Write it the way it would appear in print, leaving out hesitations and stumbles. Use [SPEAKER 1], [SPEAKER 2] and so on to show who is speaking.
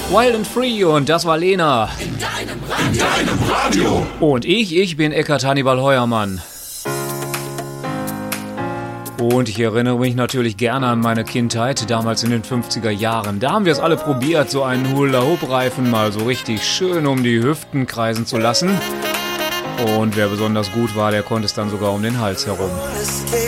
[SPEAKER 1] Wild and Free und das war Lena.
[SPEAKER 2] In deinem Radio.
[SPEAKER 1] Und ich bin Eckart Hannibal Heuermann. Und ich erinnere mich natürlich gerne an meine Kindheit, damals in den 50er Jahren. Da haben wir es alle probiert, so einen Hula-Hoop-Reifen mal so richtig schön um die Hüften kreisen zu lassen. Und wer besonders gut war, der konnte es dann sogar um den Hals herum.